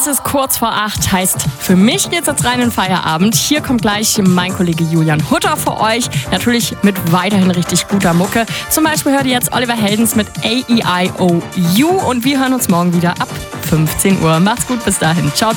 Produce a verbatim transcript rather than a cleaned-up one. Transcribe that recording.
ist kurz vor acht, heißt für mich geht's jetzt rein in Feierabend. Hier kommt gleich mein Kollege Julian Hutter für euch. Natürlich mit weiterhin richtig guter Mucke. Zum Beispiel hört ihr jetzt Oliver Heldens mit A E I O U und wir hören uns morgen wieder ab fünfzehn Uhr. Macht's gut, bis dahin. Ciao, ciao.